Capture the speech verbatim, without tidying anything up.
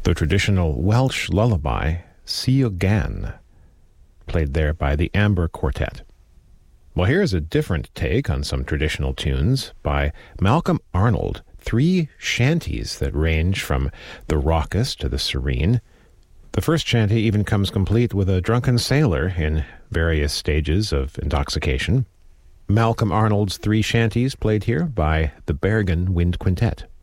the traditional Welsh lullaby, Sia Gan, played there by the Amber Quartet. Well, here's a different take on some traditional tunes by Malcolm Arnold, three shanties that range from the raucous to the serene. The first shanty even comes complete with a drunken sailor in various stages of intoxication. Malcolm Arnold's three shanties played here by the Bergen Wind Quintet.